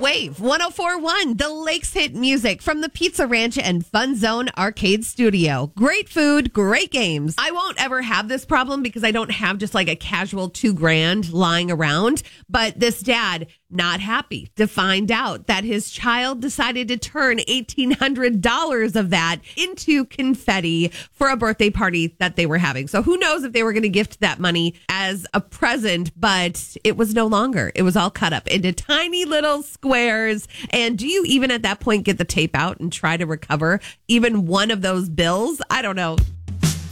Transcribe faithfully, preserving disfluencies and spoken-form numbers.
Wave one oh four point one, the Lakes hit music from the Pizza Ranch and Fun Zone Arcade Studio. Great food, great games. I won't ever have this problem because I don't have just like a casual two grand lying around. But this dad, not happy to find out that his child decided to turn eighteen hundred dollars of that into confetti for a birthday party that they were having. So who knows if they were going to gift that money as a present, but it was no longer. It was all cut up into tiny little squares. And do you even at that point get the tape out and try to recover even one of those bills? I don't know.